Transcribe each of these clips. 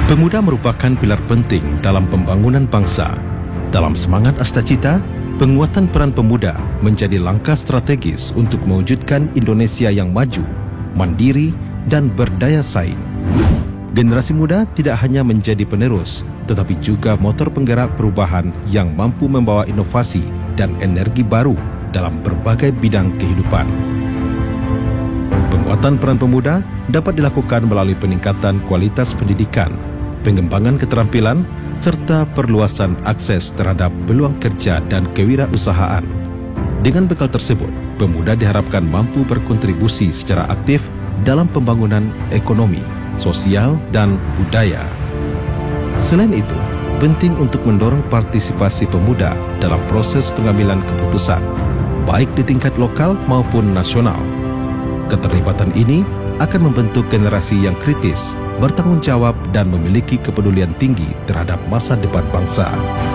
Pemuda merupakan pilar penting dalam pembangunan bangsa. Dalam semangat Astacita, penguatan peran pemuda menjadi langkah strategis untuk mewujudkan Indonesia yang maju, mandiri, dan berdaya saing. Generasi muda tidak hanya menjadi penerus, tetapi juga motor penggerak perubahan yang mampu membawa inovasi dan energi baru dalam berbagai bidang kehidupan. Penguatan peran pemuda dapat dilakukan melalui peningkatan kualitas pendidikan, pengembangan keterampilan, serta perluasan akses terhadap peluang kerja dan kewirausahaan. Dengan bekal tersebut, pemuda diharapkan mampu berkontribusi secara aktif dalam pembangunan ekonomi, sosial, dan budaya. Selain itu, penting untuk mendorong partisipasi pemuda dalam proses pengambilan keputusan, baik di tingkat lokal maupun nasional. Keterlibatan ini akan membentuk generasi yang kritis, bertanggung jawab, dan memiliki kepedulian tinggi terhadap masa depan bangsa.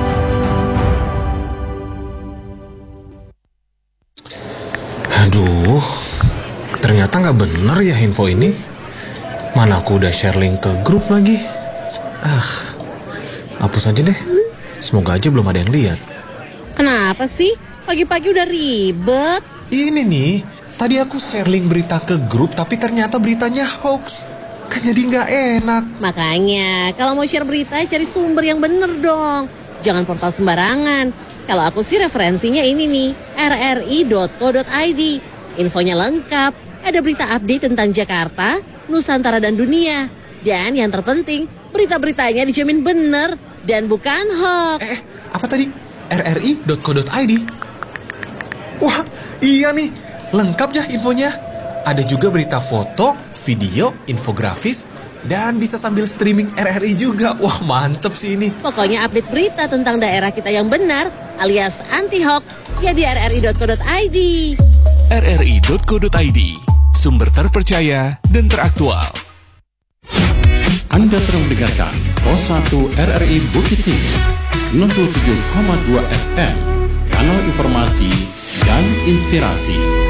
Aduh, ternyata nggak bener ya info ini. Mana aku udah share link ke grup lagi. Hapus aja deh. Semoga aja belum ada yang lihat. Kenapa sih? Pagi-pagi udah ribet. Ini nih, tadi aku share link berita ke grup, tapi ternyata beritanya hoax. Kan jadi nggak enak. Makanya, kalau mau share berita, cari sumber yang bener dong. Jangan portal sembarangan. Kalau aku sih referensinya ini nih, rri.co.id. Infonya lengkap, ada berita update tentang Jakarta, Nusantara, dan dunia. Dan yang terpenting, berita-beritanya dijamin bener dan bukan hoax. Apa tadi? rri.co.id? Wah, iya nih. Lengkap ya infonya. Ada juga berita foto, video, infografis, dan bisa sambil streaming RRI juga. Wah, mantep sih ini. Pokoknya update berita tentang daerah kita yang benar, alias anti-hoax, ya di rri.co.id. rri.co.id, sumber terpercaya dan teraktual. Anda sedang mendengarkan Pos 1 RRI Bukit Tinggi 97,2 FM, kanal informasi dan inspirasi.